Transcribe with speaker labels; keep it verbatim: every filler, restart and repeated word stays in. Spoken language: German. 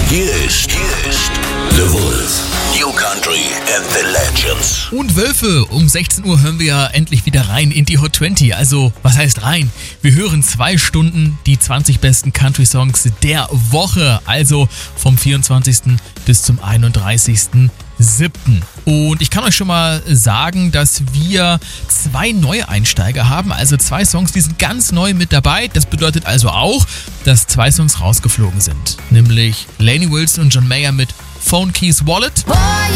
Speaker 1: Hier ist, hier ist The Wolf. New Country and the Legends.
Speaker 2: Und Wölfe, um sechzehn Uhr hören wir ja endlich wieder rein in die Hot zwanzig. Also, was heißt rein? Wir hören zwei Stunden die zwanzig besten Country-Songs der Woche. Also vom vierundzwanzigsten bis zum einunddreißigsten siebten Und ich kann euch schon mal sagen, dass wir zwei neue Einsteiger haben. Also zwei Songs, die sind ganz neu mit dabei. Das bedeutet also auch, dass zwei Songs rausgeflogen sind. Nämlich Lainey Wilson und John Mayer mit Phone Keys Wallet.
Speaker 3: Boy,